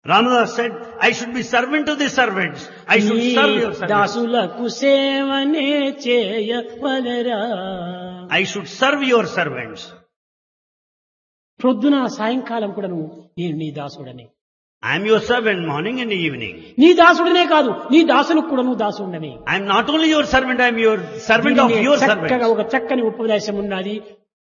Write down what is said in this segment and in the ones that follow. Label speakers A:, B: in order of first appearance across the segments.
A: Ramadas said, I should be servant to the servants. I should serve your servants.
B: దాసులకు సేవనే చేయవలెరా.
A: I should serve your servants.
B: ప్రొద్దున సాయంకాలం కూడాను నేను నీ దాసుడని.
A: I am your servant morning and evening.
B: నీ దాసుడనే కాదు, నీ దాసులకు కూడాను దాసుడని.
A: I am not only your servant, I am your servant of your
B: చక్కగా
A: servants.
B: ఒక చక్కని ఉపదేశం ఉన్నది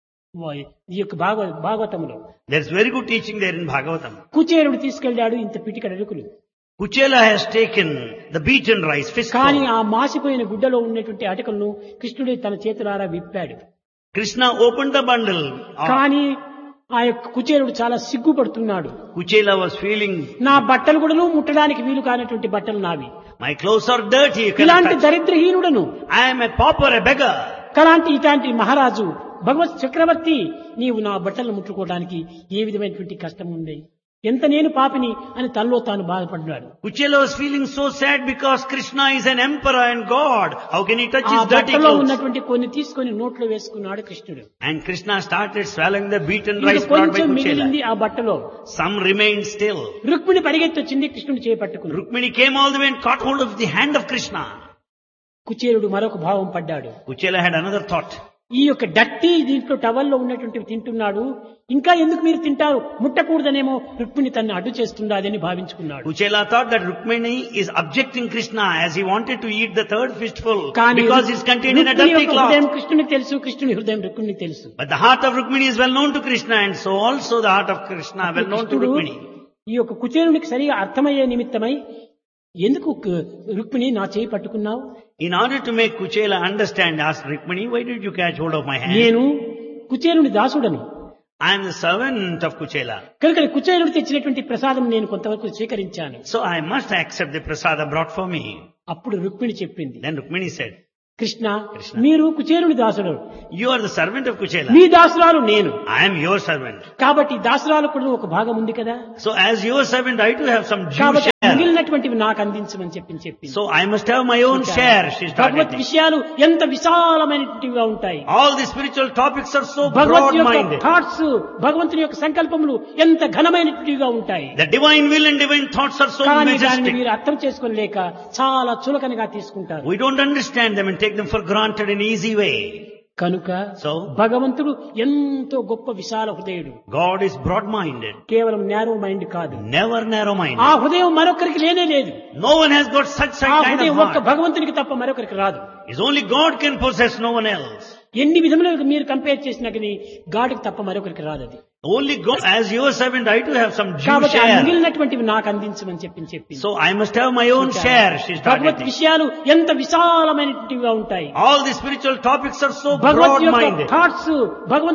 B: ఈ యొక్క భాగవతంలో.
A: There is very good teaching there in Bhagavatam.
B: కుచేరుడు తీసుకెళ్లాడు ఇంత పిటికడ అడుగులు.
A: Kuchela has taken the beaten rice,
B: కానీ
A: fistful.
B: ఆ మాసిపోయిన గుడ్డలో ఉన్నటువంటి అటకలను కృష్ణుడే తన చేతులారా విప్పాడు.
A: Krishna opened the bundle.
B: కానీ ఆ యొక్క కుచేరుడు చాలా సిగ్గుపడుతున్నాడు.
A: Kuchela was feeling,
B: నా బట్టలు కూడా ముట్టడానికి వీలు కానటువంటి బట్టలు నావి.
A: my clothes are dirty. You cannot
B: ఇలాంటి
A: touch.
B: దరిద్రహీనుడను,
A: I am a pauper, a beggar.
B: ఇలాంటి మహారాజు భగవత్ చక్రవర్తి, నీవు నా బట్టలు ముట్టుకోవడానికి ఏ విధమైనటువంటి కష్టం ఉంది, ఎంత నేను పాపిని అని తనలో తాను బాధపడ్డాడు.
A: Kuchela was feeling so sad because Krishna is an emperor and God. How can he touch
B: ఆ
A: his dirty
B: బట్టలో
A: clothes?
B: ఉన్నటువంటి కొన్ని తీసుకొని నోట్లో వేసుకున్నాడు కృష్ణుడు.
A: And Krishna started swallowing the beaten
B: ఇంకా
A: rice brought by
B: కొంచెం మిగిలింది
A: Kuchela.
B: ఆ బట్టలో.
A: Some remained still.
B: రుక్మిణి పరిగెత్తి వచ్చింది, కృష్ణుడు చేపట్టుకుంది.
A: Rukmini came all the way and caught hold of the hand of Krishna.
B: కుచేరుడు మరొక భావం పడ్డాడు.
A: Kuchela had another thought.
B: ఈ యొక్క డట్టి దీంట్లో టవల్లో ఉన్నటువంటివి తింటున్నాడు, ఇంకా ఎందుకు మీరు తింటారు, ముట్టకూడదనేమో రుక్మిణి తన్ని అడ్డు చేస్తుండదని భావించుకున్నాడు.
A: Kuchela thought that Rukmini is objecting Krishna as he wanted to eat the third fistful
B: కానీ
A: because it's contained in a
B: Rukmini
A: dirty
B: యొక్క హృదయం
A: cloth.
B: కృష్ణునికి తెలుసు, కృష్ణుని హృదయం రుక్మిణికి తెలుసు.
A: But the heart of Rukmini is well known to Krishna, and so also the heart of Krishna well known to
B: కృష్ణుడు
A: Rukmini.
B: ఈ యొక్క కుచేరునికి సరిగా అర్థమయ్యే నిమిత్తమై, ఎందుకు రుక్మిణి నా చేయి పట్టుకున్నావు,
A: In order to make Kuchela understand, asked Rukmini, why did you catch hold of my hand?
B: నేను కుచేరుని దాసుడను
A: I am the servant of Kuchela.
B: కనుక కుచేరుడు తెచ్చినటువంటి ప్రసాదం నేను కొంతవరకు స్వీకరించాను.
A: So I must accept the prasada brought for me.
B: అప్పుడు రుక్మిణి చెప్పింది,
A: Then Rukmini said,
B: Krishna
A: Krishna,
B: మీరు కుచేరుని దాసుడు,
A: you are the servant of Kuchela.
B: మీ దాసురాలు నేను,
A: I am your servant.
B: కాబట్టి దాసురాలు కూడా ఒక భాగం ఉంది కదా,
A: So as your servant, I too have some due
B: కాబట్టి
A: share.
B: మిగిలినటువంటివి నాకు అందించమని చెప్పింది.
A: So I must have my own share, she started.
B: భగవత్ విషయాలు ఎంత విశాలమైనటువంటివిగా ఉంటాయి.
A: All the spiritual topics are so
B: భగవత్ యొక్క
A: broad-minded.
B: థాట్స్, భగవంతుని యొక్క సంకల్పములు ఎంత ఘనమైనటువంటివిగా ఉంటాయి.
A: The divine will and divine thoughts are so
B: కానీ దానిని
A: majestic.
B: మీరు అర్థం చేసుకోలేక చాలా చులకనగా తీసుకుంటారు.
A: We don't understand them and take them for granted in an easy way.
B: కనుక
A: So
B: భగవంతుడు ఎంతో గొప్ప విశాల హృదయుడు,
A: God is broad-minded,
B: కేవలం నేరో మైండ్ కాదు.
A: never
B: ఆ
A: narrow-minded.
B: హృదయం మరొకరికి లేనే లేదు.
A: No one has got such
B: ఆ
A: kind
B: హృదయం
A: of
B: ఒక్క
A: heart.
B: భగవంతునికి తప్ప మరొకరికి రాదు.
A: It's only God can possess, no one else.
B: ఎన్ని విధములుగా మీరు కంపేర్ చేసినా కానీ గాడికి తప్ప మరొకరికి రాదు అది.
A: Only God, as your servant, I too have some due
B: కాబట్టి ఆ
A: share.
B: మిగిలినటువంటివి నాకు అందించమని చెప్పింది.
A: So I must have my own share, she
B: Bhagwat
A: started.
B: విషయాలు ఎంత విశాలమైనటువంటివిగా ఉంటాయి.
A: All the spiritual topics are so
B: భగవత్ యొక్క
A: broad-minded.
B: థాట్స్, భగవంతు